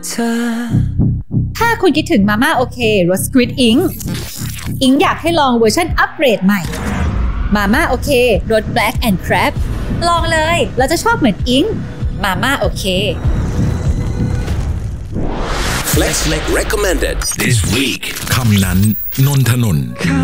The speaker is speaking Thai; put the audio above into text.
ถ้าคุณคิดถึงมาม่าโอเครสสควิดอิงอยากให้ลองเวอร์ชันอัปเกรดใหม่มาม่าโอเครส Black and Crab ลองเลยเราจะชอบเหมือนอิงมาม่าโอเค Flex recommended this week คำนั้นนนทนนท์